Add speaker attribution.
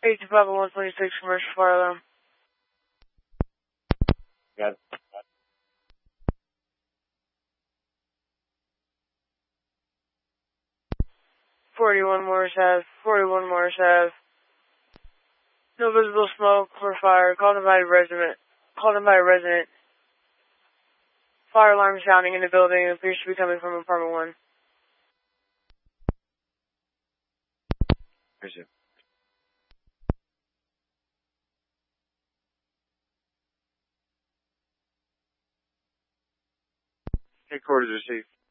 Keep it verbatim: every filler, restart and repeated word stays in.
Speaker 1: eight two five one twenty-six commercial fire alarm.
Speaker 2: Got it.
Speaker 1: forty-one Morris Ave, forty-one Morris Ave. No visible smoke or fire. Called in by a resident. Called in by a resident. Fire alarm sounding in the building. It appears to be coming from apartment one.
Speaker 2: Appreciate it. Headquarters received.